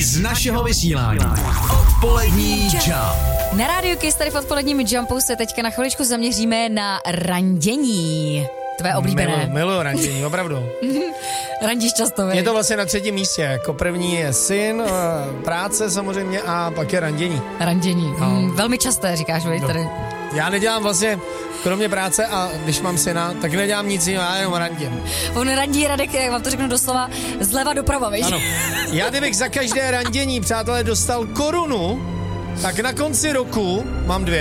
z našeho vysílání. Odpolední Jump. Na rádiu Kiss tady v odpoledním Jumpu se teďka na chviličku zaměříme na randění. Tvé oblíbené. Miluji randění, opravdu. Randíš často, vy? Je to vlastně na třetím místě. Jako první je syn, práce samozřejmě a pak je randění. Randění. Velmi časté, říkáš, vy tady. Já nedělám vlastně, kromě práce a když mám syna, tak nedělám nic jiného, já jenom randím. On randí, Radek, jak vám to řeknu doslova, zleva doprava, víš? Ano. Já kdybych za každé randění, přátelé, dostal korunu, tak na konci roku mám 2.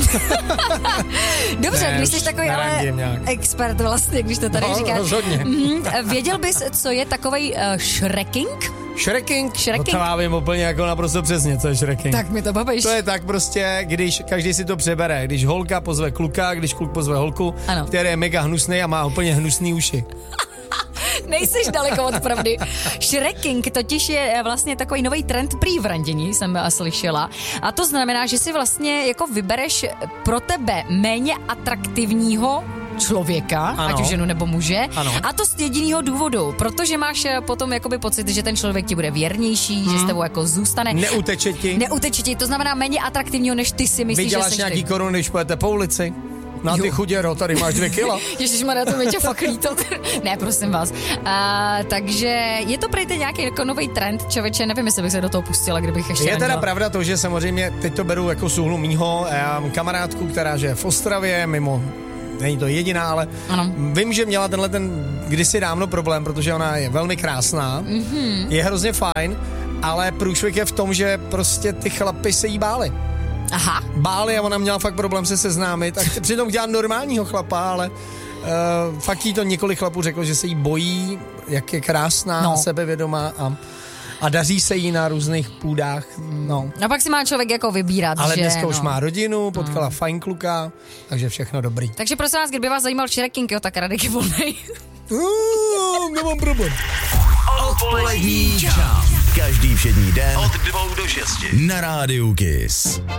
Dobře, Ne, když jsi takový ale nějak. expert vlastně, když to tady říkáš. Rozhodně. Věděl bys, co je takovej shrekking? Shrekking? Shrekking? No to já vím úplně jako naprosto přesně, co je shrekking. Tak mi to bavíš. To je tak prostě, když každý si to přebere. Když holka pozve kluka, když kluk pozve holku, ano. který je mega hnusný a má úplně hnusný uši. Nejseš daleko od pravdy. Shrekking totiž je vlastně takový nový trend prý v randění, jsem slyšela. A to znamená, že si vlastně jako vybereš pro tebe méně atraktivního člověka, ano. ať už ženu nebo muže. Ano. A to z jediného důvodu, protože máš potom jakoby pocit, že ten člověk ti bude věrnější, že s tebou jako zůstane. Neuteče ti. Neuteče ti, to znamená méně atraktivního, než ty si myslíš, že Vyděláš seš nějaký ty. koruny, když půjdete po ulici. Na ty chuděro, tady máš 2 kila. Ježišmarja, to mi tě fakt líto. Ne, prosím vás. Takže je to prý nějaký jako nový trend, člověče, nevím, jestli bych se do toho pustila, kdybych ještě Je teda randěla. pravda to, že samozřejmě teď to beru jako z úhlu mýho. Já mám kamarádku, která žije v Ostravě, mimo, není to jediná, ale ano. vím, že měla tenhle ten kdysi dávno problém, protože ona je velmi krásná, je hrozně fajn, ale průšvih je v tom, že prostě ty chlapy se jí báli. Aha. Báli a ona měla fakt problém se seznámit a přitom chtěla normálního chlapa, ale fakt jí to několik chlapů řeklo, že se jí bojí, jak je krásná, sebevědomá a daří se jí na různých půdách. No. A pak si má člověk jako vybírat, Ale že, dneska už má rodinu, potkala fajn kluka, takže všechno dobrý. Takže prosím vás, kdyby vás zajímal shrekking, jo, tak Radek je volnej. Nemám problém. Odpolední Jump. Každý všední den od 2 do 6 na rádiu Kiss.